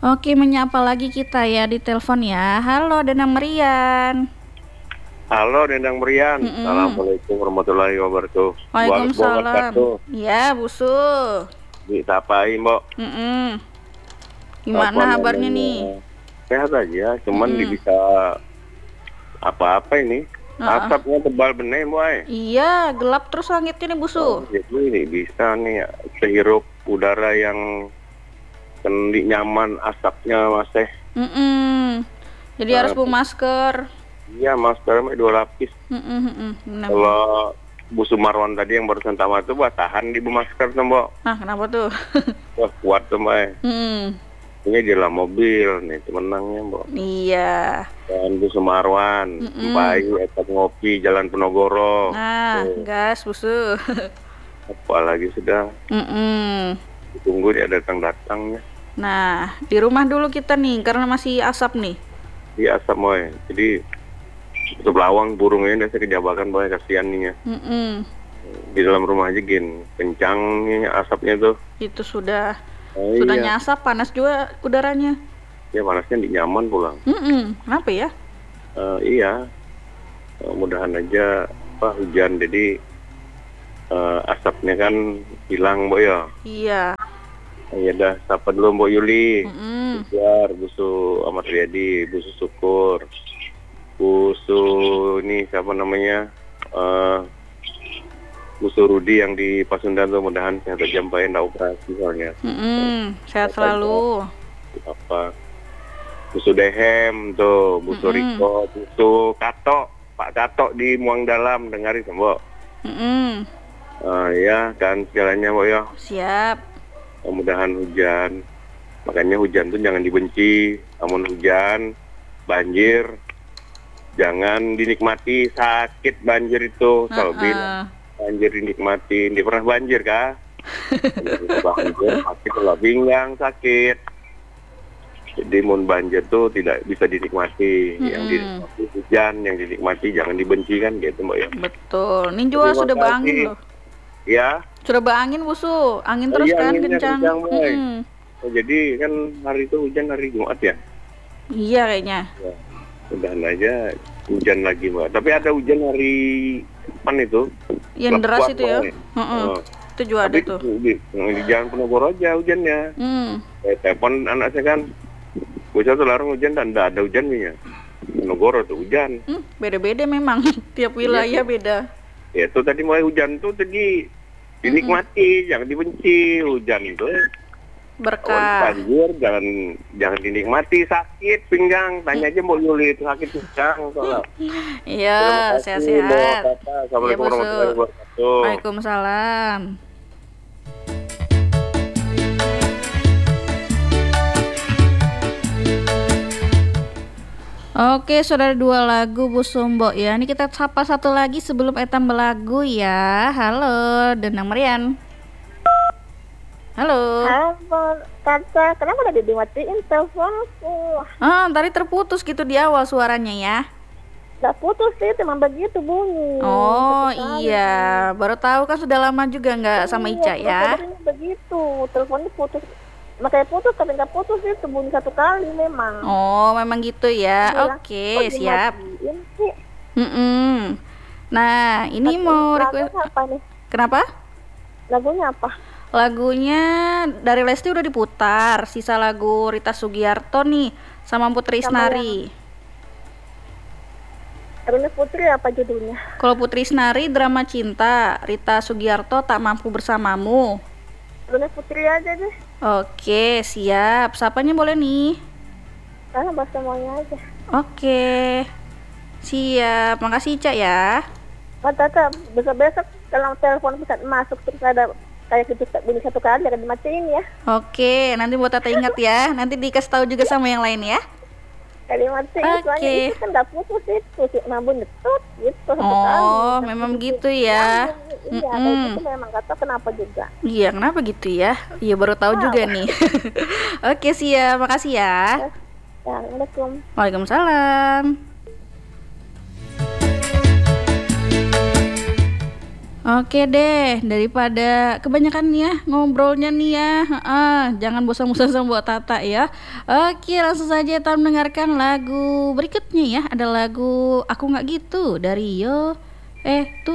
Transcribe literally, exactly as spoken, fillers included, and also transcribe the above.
Oke, menyapa lagi kita ya di telepon ya. Halo, Denang Merian. Halo Dendang Merian, Mm-mm. Assalamualaikum warahmatullahi wabarakatuh. Waalaikumsalam. Wabarakatuh. Ya, Busu. Disapai Mbok, Mm-mm. apa Gimana kabarnya nih? namanya? Sehat aja, cuman di Mm-mm. bisa apa-apa ini. Heeh. Asapnya tebal bener Mbok. Iya, gelap terus langitnya nih, Oh, Busu. jadi ini bisa nih sehirup udara yang kendi nyaman, asapnya masih. Mm-mm. Jadi harus Nah, bawa masker. iya masker dua lapis. Mm-mm, mm-mm. Benar-benar. Kalau Bu Sumarwan tadi yang barusan tamat tuh buat tahan di bu masker tuh Mbok. Nah, kenapa tuh? Wah kuat tuh Mbak. Mm. Ini di dalam mobil nih temenangnya Mbok. Iya. Dan Bu Sumarwan, Mm-mm. Bayu, Etat Ngopi, Jalan Penogoro. Nah, Tuh, gas, Busu. apalagi sudah Mm-mm. ditunggu dia datang-datangnya. Nah, di rumah dulu kita nih, karena masih asap nih. Di asap boy. Jadi untuk lawang burungnya udah saya kejabakan boy, kasihan nih ya. Mm-mm. Di dalam rumah aja gin, kencangnya asapnya tuh. Itu sudah Oh sudah iya, nyasap, panas juga udaranya. ya panasnya di nyaman pulang. Mm-mm. Kenapa ya? Eh, iya, Eh, mudahan aja apa hujan jadi eh, asapnya kan hilang boy ya. Iya. Ya dah, sapa dulu Mbok Yuli. Mm-mm. Biar Busu Ahmad Riyadi, Busu Syukur, Busu ini siapa namanya? eh Busu Rudi yang di Pasundan tuh mudahan sehat aja Mbak, enggak operasi soalnya. Mm-mm. Sehat Sehat aja. selalu. Apa? Busu Dehem tuh, Busu Mm-mm. Riko, Busu Kato, Pak Kato di Muang Dalam dengarin Mbok. Mm-mm. Eh, ya kan segalanya Mbok ya. Siap. Mudahan hujan. Makanya hujan tuh jangan dibenci. Namun hujan, banjir, jangan dinikmati, sakit banjir itu. Selalu bilang, Heeh. banjir dinikmati. Dia pernah banjir kah? Banjir, sakit lah pinggang, sakit. Jadi mun banjir tuh tidak bisa dinikmati. Yang Mm-mm. dinikmati hujan, yang dinikmati jangan dibenci kan gitu Mbak ya. Betul. Ini juga Terima sudah berangin kasih. loh. Ya, Sudah berangin, Busu. Angin oh, terus iya kan anginnya kencang. kencang Mbak. Mm-mm. Oh, jadi kan hari itu hujan hari Jumat ya. Iya kayaknya. Ya, mudahan aja hujan lagi Mbak. Tapi ada hujan hari depan itu. Yang deras Lebat, itu ya. Mbak. Heeh. Oh, Itu juga ada tapi tuh. di, di Jalan Penogoro aja hujannya. Hmm. Eh, telepon anak saya kan, bisa tuh larang hujan dan tidak ada hujannya. Penogoro tuh hujan. Hmm, beda-beda memang. Tiap wilayah Iya. beda. Ya itu tadi mulai hujan tuh tadi dinikmati, jangan dibenci hujan itu. Oh, Berkah. banjir jangan jangan dinikmati, sakit pinggang. Tanya aja Mbak Yuli itu sakit pinggang soalnya. Iya, Terima kasih, Mbak sehat-sehat. Tata. Iya, Assalamualaikum Busu. warahmatullahi wabarakatuh. Waalaikumsalam. Oke, sudah ada dua lagu Bu Sumbo ya. Ini kita sapa satu lagi sebelum etam belagu ya. Halo, Denang Merian. Halo. Halo, Tante, kenapa udah dimatiin teleponku? Ah, tadi terputus gitu di awal suaranya ya. Gak putus sih, cuma begitu bunyi. Oh Satu kali. iya, baru tahu kan sudah lama juga nggak sama Ica ya. Iya, begitu, teleponnya putus. Makanya putus, tapi nggak putus itu bunyi satu kali memang. Oh, memang gitu ya. Bilang, Oke, "Oh, siap. dimatiin sih." Mm-mm. Nah, ini mau Lagunya request. apa nih? Kenapa? Lagunya apa? Lagunya dari Lesti udah diputar. Sisa lagu Rita Sugiarto nih sama Putri Sama Isnari. Lagunya Putri apa judulnya? Kalau Putri Isnari drama cinta, Rita Sugiarto Tak Mampu Bersamamu. Lagunya Putri aja deh. Oke, siap. Sapanya boleh nih. Karena bahasa semuanya aja. Oke. Siap. Makasih Ica ya. Oh, Tante, besok-besok kalau telepon bisa masuk terus ada kayak gitu bunyi satu kali akan dimatiin ya. Oke, nanti buat Tata ingat ya. Nanti dikasih tahu juga sama yang lain ya. Kali matiin Oke. soalnya itu kan nggak putus itu si nabun detut gitu satu Oh, kali. memang gitu ya. Iya, Mm-mm. kayak gitu memang nggak tahu kenapa juga. Iya, kenapa gitu ya? Iya, baru tahu juga nih. Oke, siap. Makasih ya. Assalamualaikum. Waalaikumsalam. Oke deh, daripada kebanyakan nih ya ngobrolnya nih ya, heeh, jangan bosan-bosan sama Mbok Tata ya. Oke, langsung saja kita mendengarkan lagu berikutnya ya. Ada lagu Aku Nggak Gitu dari Yo. Eh, tuh